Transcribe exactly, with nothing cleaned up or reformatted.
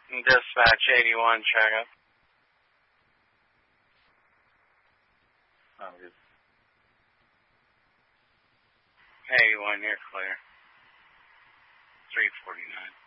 Dispatch eighty-one, check up. I'm good. eighty-one, you're clear. three forty-nine.